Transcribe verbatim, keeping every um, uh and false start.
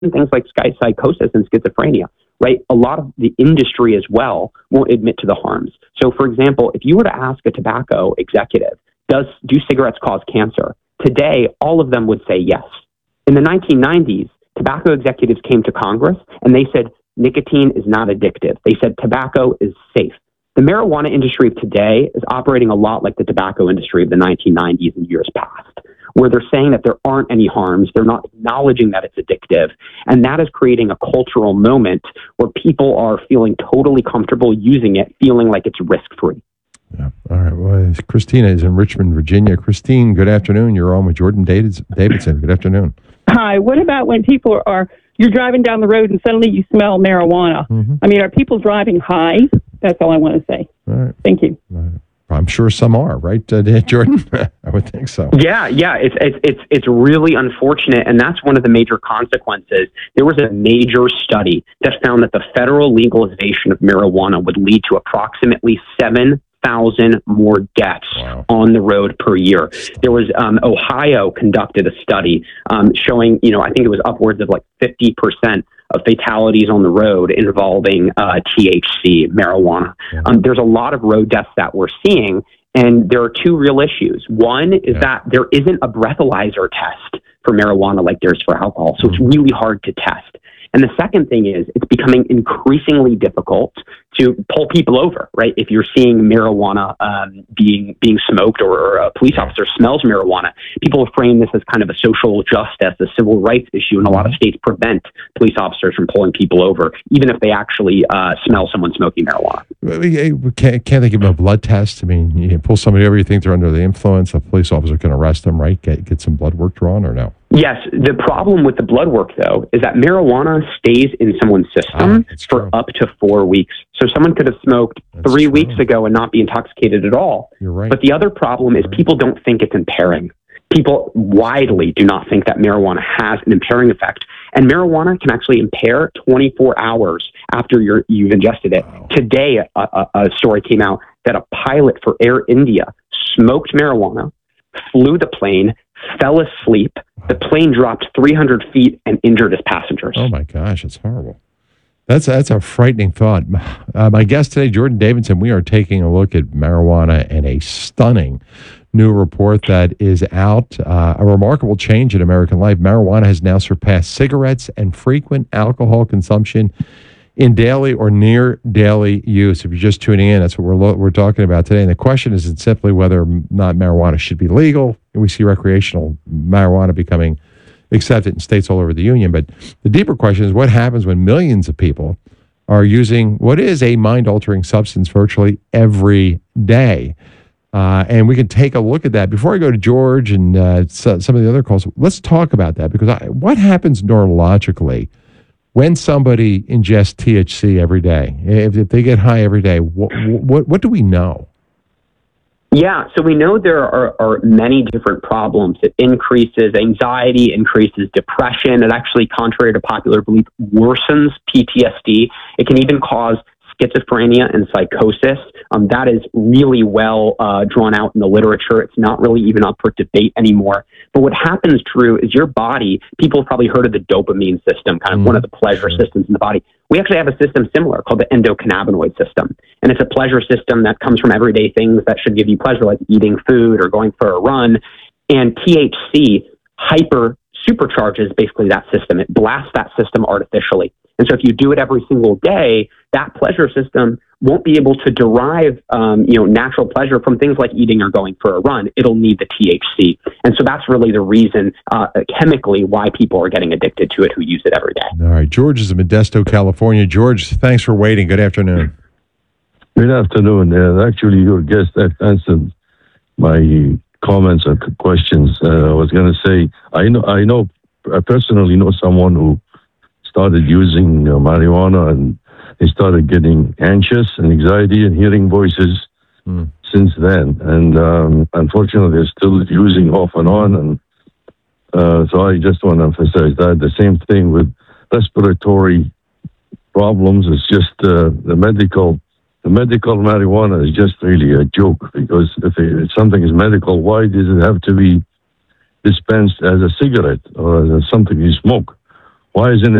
things like sky psychosis and schizophrenia, right? A lot of the industry as well won't admit to the harms. So, for example, if you were to ask a tobacco executive, does do cigarettes cause cancer? Today, all of them would say yes. In the nineteen nineties, tobacco executives came to Congress and they said nicotine is not addictive. They said tobacco is safe. The marijuana industry of today is operating a lot like the tobacco industry of the nineteen nineties and years past, where they're saying that there aren't any harms. They're not acknowledging that it's addictive. And that is creating a cultural moment where people are feeling totally comfortable using it, feeling like it's risk-free. Yeah. All right. Well, Christina is in Richmond, Virginia. Christine, good afternoon. You're on with Jordan Davidson. Good afternoon. Hi. What about when people are, you're driving down the road and suddenly you smell marijuana? Mm-hmm. I mean, are people driving high? That's all I want to say. All right. Thank you. All right. I'm sure some are, right, uh, Jordan? I would think so. Yeah, yeah, it's it's it's it's really unfortunate, and that's one of the major consequences. There was a major study that found that the federal legalization of marijuana would lead to approximately seven thousand more deaths wow. on the road per year. There was um, Ohio conducted a study um, showing, you know, I think it was upwards of like fifty percent of fatalities on the road involving uh, T H C, marijuana. Yeah. Um, there's a lot of road deaths that we're seeing, and there are two real issues. One is yeah. that there isn't a breathalyzer test for marijuana like there's for alcohol, so mm-hmm. it's really hard to test. And the second thing is it's becoming increasingly difficult to pull people over, right? If you're seeing marijuana um, being being smoked or, or a police officer smells marijuana, people have framed this as kind of a social justice, a civil rights issue, and a lot of states prevent police officers from pulling people over, even if they actually uh, smell someone smoking marijuana. Can't, can't they give them a blood test? I mean, you pull somebody over, you think they're under the influence, a police officer can arrest them, right? Get, get some blood work drawn or no? Yes. The problem with the blood work, though, is that marijuana stays in someone's system ah, for true. up to four weeks. So someone could have smoked that's three true. weeks ago and not be intoxicated at all. You're right. But the other problem is right. people don't think it's impairing. People widely do not think that marijuana has an impairing effect. And marijuana can actually impair twenty-four hours after you're, you've ingested it. Wow. Today, a, a, a story came out that a pilot for Air India smoked marijuana, flew the plane, fell asleep. The plane dropped three hundred feet and injured his passengers. Oh, my gosh. That's horrible. That's that's a frightening thought. Uh, my guest today, Jordan Davidson, we are taking a look at marijuana and a stunning new report that is out. Uh, a remarkable change in American life. Marijuana has now surpassed cigarettes and frequent alcohol consumption in daily or near daily use. If you're just tuning in, that's what we're lo- we're talking about today. And the question isn't simply whether or not marijuana should be legal. We see recreational marijuana becoming accepted in states all over the union. But the deeper question is what happens when millions of people are using what is a mind-altering substance virtually every day. Uh, and we can take a look at that. Before I go to George and uh, so, some of the other calls, let's talk about that. Because I, what happens neurologically when somebody ingests T H C every day? If, if they get high every day, what, what, what do we know? Yeah, so we know there are, are many different problems. It increases anxiety, increases depression. It actually, contrary to popular belief, worsens P T S D. It can even cause schizophrenia and psychosis. Um, that is really well uh, drawn out in the literature. It's not really even up for debate anymore. But what happens, Drew, is your body, people have probably heard of the dopamine system, kind of mm-hmm. one of the pleasure systems in the body. We actually have a system similar called the endocannabinoid system. And it's a pleasure system that comes from everyday things that should give you pleasure, like eating food or going for a run. And T H C hyper supercharges basically that system. It blasts that system artificially. And so if you do it every single day, that pleasure system won't be able to derive, um, you know, natural pleasure from things like eating or going for a run. It'll need the T H C. And so that's really the reason uh, chemically why people are getting addicted to it who use it every day. All right. George is in Modesto, California. George, thanks for waiting. Good afternoon. Good afternoon. Uh, actually, your guest answered my comments or questions. Uh, I was going to say, I know, I know, I personally know someone who started using uh, marijuana and they started getting anxious and anxiety and hearing voices mm. since then. And um, unfortunately, they're still using off and on. And uh, so I just want to emphasize that. The same thing with respiratory problems. It's just uh, the medical, the medical marijuana is just really a joke, because if, it, if something is medical, why does it have to be dispensed as a cigarette or as something you smoke? Why isn't it